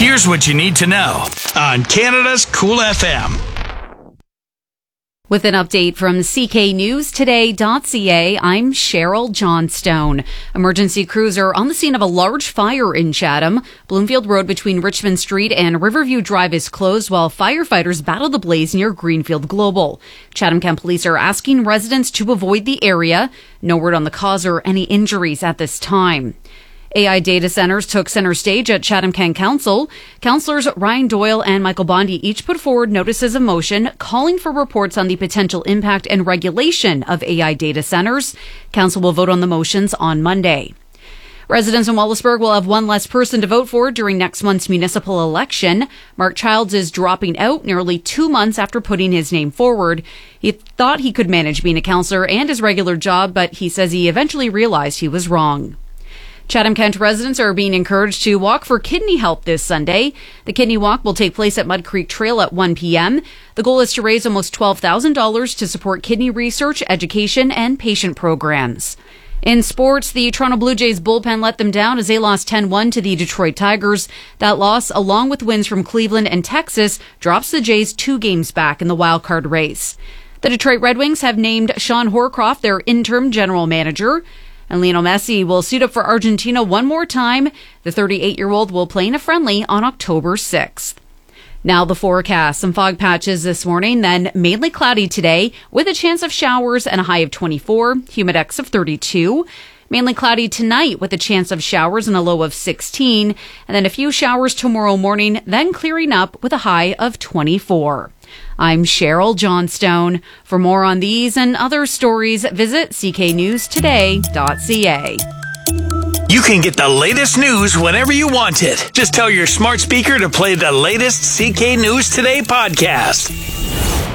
Here's what you need to know on Canada's Cool FM. With an update from CKNewsToday.ca, I'm Cheryl Johnstone. Emergency crews are on the scene of a large fire in Chatham. Bloomfield Road between Richmond Street and Riverview Drive is closed while firefighters battle the blaze near Greenfield Global. Chatham-Kent police are asking residents to avoid the area. No word on the cause or any injuries at this time. AI data centers took center stage at Chatham-Kent Council. Councillors Ryan Doyle and Michael Bondi each put forward notices of motion calling for reports on the potential impact and regulation of AI data centers. Council will vote on the motions on Monday. Residents in Wallaceburg will have one less person to vote for during next month's municipal election. Mark Childs is dropping out nearly 2 months after putting his name forward. He thought he could manage being a councillor and his regular job, but he says he eventually realized he was wrong. Chatham-Kent residents are being encouraged to walk for kidney help this Sunday. The kidney walk will take place at Mud Creek Trail at 1 p.m. The goal is to raise almost $12,000 to support kidney research, education, and patient programs. In sports, the Toronto Blue Jays bullpen let them down as they lost 10-1 to the Detroit Tigers. That loss, along with wins from Cleveland and Texas, drops the Jays 2 games back in the wildcard race. The Detroit Red Wings have named Sean Horcroft their interim general manager. And Lionel Messi will suit up for Argentina one more time. The 38-year-old will play in a friendly on October 6th. Now the forecast. Some fog patches this morning, then mainly cloudy today with a chance of showers and a high of 24, humidex of 32. Mainly cloudy tonight with a chance of showers and a low of 16. And then a few showers tomorrow morning, then clearing up with a high of 24. I'm Cheryl Johnstone. For more on these and other stories, visit cknewstoday.ca. You can get the latest news whenever you want it. Just tell your smart speaker to play the latest CK News Today podcast.